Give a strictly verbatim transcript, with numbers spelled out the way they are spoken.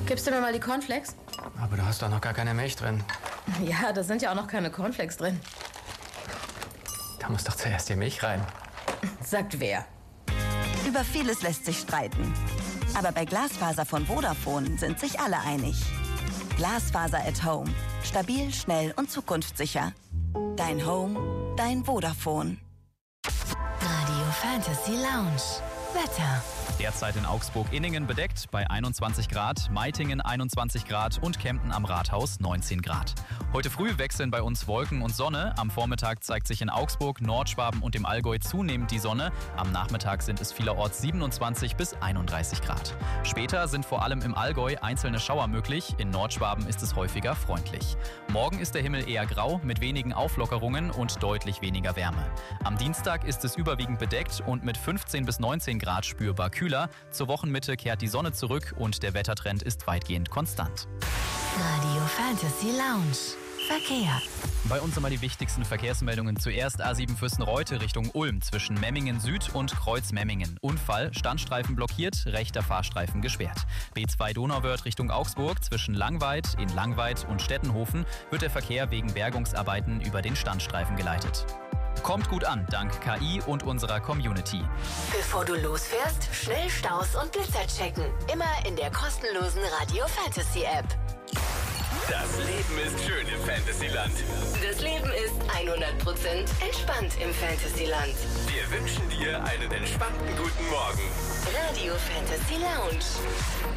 Gibst du mir mal die Cornflakes? Aber du hast doch noch gar keine Milch drin. Ja, da sind ja auch noch keine Cornflakes drin. Da muss doch zuerst die Milch rein. Sagt wer? Über vieles lässt sich streiten. Aber bei Glasfaser von Vodafone sind sich alle einig. Glasfaser at Home. Stabil, schnell und zukunftssicher. Dein Home, dein Vodafone. Radio Fantasy Lounge. Wetter. Derzeit in Augsburg-Inningen bedeckt bei einundzwanzig Grad, Meitingen einundzwanzig Grad und Kempten am Rathaus neunzehn Grad. Heute früh wechseln bei uns Wolken und Sonne. Am Vormittag zeigt sich in Augsburg, Nordschwaben und dem Allgäu zunehmend die Sonne. Am Nachmittag sind es vielerorts siebenundzwanzig bis einunddreißig Grad. Später sind vor allem im Allgäu einzelne Schauer möglich. In Nordschwaben ist es häufiger freundlich. Morgen ist der Himmel eher grau mit wenigen Auflockerungen und deutlich weniger Wärme. Am Dienstag ist es überwiegend bedeckt und mit fünfzehn bis neunzehn Grad spürbar kühler. Zur Wochenmitte kehrt die Sonne zurück und der Wettertrend ist weitgehend konstant. Radio Fantasy Lounge. Verkehr. Bei uns einmal die wichtigsten Verkehrsmeldungen. Zuerst A sieben Fürstenreute Richtung Ulm zwischen Memmingen Süd und Kreuz Memmingen. Unfall, Standstreifen blockiert, rechter Fahrstreifen gesperrt. B zwei Donauwörth Richtung Augsburg zwischen Langweid, in Langweid und Stettenhofen wird der Verkehr wegen Bergungsarbeiten über den Standstreifen geleitet. Kommt gut an, dank K I und unserer Community. Bevor du losfährst, schnell Staus und Blitzer checken. Immer in der kostenlosen Radio Fantasy App. Das Leben ist schön im Fantasyland. Das Leben ist hundert Prozent entspannt im Fantasyland. Wir wünschen dir einen entspannten guten Morgen. Radio Fantasy Lounge.